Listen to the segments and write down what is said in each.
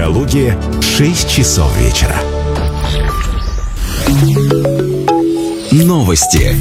Калуге 6 часов вечера. Новости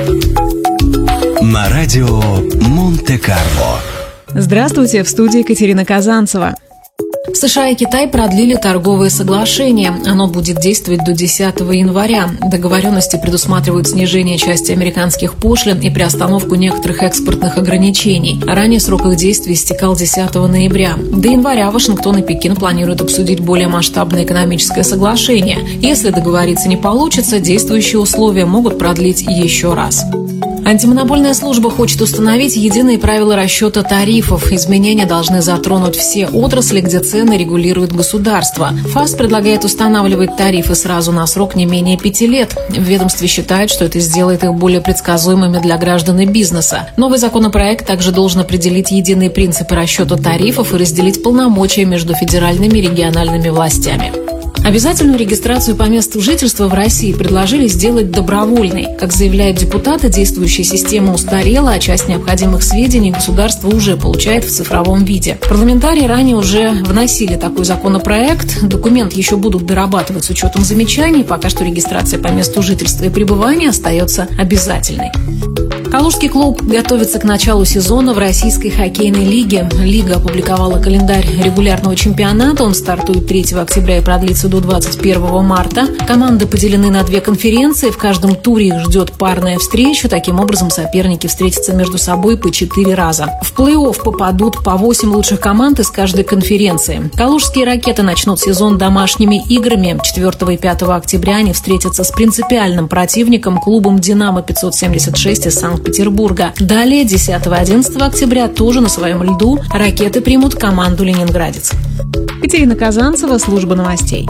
на радио Монте-Карло. Здравствуйте, в студии Екатерина Казанцева. США и Китай продлили торговые соглашения. Оно будет действовать до 10 января. Договоренности предусматривают снижение части американских пошлин и приостановку некоторых экспортных ограничений. Ранее срок их действия истекал 10 ноября. До января Вашингтон и Пекин планируют обсудить более масштабное экономическое соглашение. Если договориться не получится, действующие условия могут продлить еще раз. Антимонопольная служба хочет установить единые правила расчета тарифов. Изменения должны затронуть все отрасли, где цены регулирует государство. ФАС предлагает устанавливать тарифы сразу на срок не менее 5 лет. В ведомстве считают, что это сделает их более предсказуемыми для граждан и бизнеса. Новый законопроект также должен определить единые принципы расчета тарифов и разделить полномочия между федеральными и региональными властями. Обязательную регистрацию по месту жительства в России предложили сделать добровольной. Как заявляют депутаты, действующая система устарела, а часть необходимых сведений государство уже получает в цифровом виде. Парламентарии ранее уже вносили такой законопроект. Документ еще будут дорабатывать с учетом замечаний. Пока что регистрация по месту жительства и пребывания остается обязательной. Калужский клуб готовится к началу сезона в Российской хоккейной лиге. Лига опубликовала календарь регулярного чемпионата. Он стартует 3 октября и продлится до 21 марта. Команды поделены на 2 конференции. В каждом туре их ждет парная встреча. Таким образом, соперники встретятся между собой по 4 раза. В плей-офф попадут по 8 лучших команд из каждой конференции. Калужские «Ракеты» начнут сезон домашними играми. 4 и 5 октября они встретятся с принципиальным противником клубом «Динамо-576» из Санкт-Петербурга. Далее, 10-11 октября, тоже на своем льду «Ракеты» примут команду «Ленинградец». Екатерина Казанцева, служба новостей.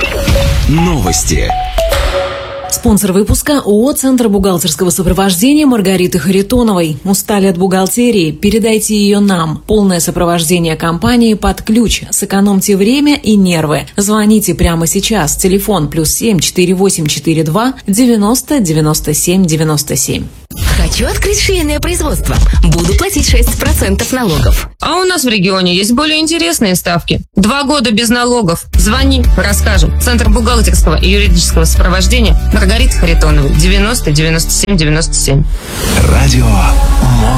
Новости. Спонсор выпуска ООО «Центр бухгалтерского сопровождения» Маргариты Харитоновой. Устали от бухгалтерии? Передайте ее нам. Полное сопровождение компании под ключ. Сэкономьте время и нервы. Звоните прямо сейчас. Телефон +7 4842 90 97 97. Хочу открыть швейное производство. Буду платить 6% налогов. А у нас в регионе есть более интересные ставки. 2 года без налогов. Звони, расскажем. Центр бухгалтерского и юридического сопровождения Маргарита Харитонова. 90 97 97. Радио